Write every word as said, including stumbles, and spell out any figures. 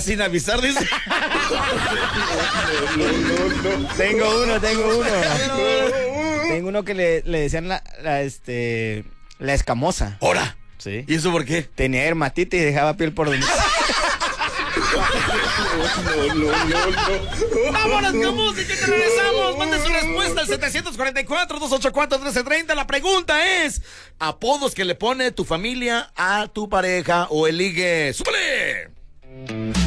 sin avisar, dice. No, no, no. Tengo uno, tengo uno. Tengo uno que le, le decían la, la, este, la escamosa. ¿Ahora? Sí. ¿Y eso por qué? Tenía dermatitis y dejaba piel por donde. No, no, no, no. Vámonos con música y te regresamos. Mande su respuesta al setecientos cuarenta y cuatro, doscientos ochenta y cuatro, trece treinta. La pregunta es: apodos que le pone tu familia a tu pareja o el ligue. ¡Súbele!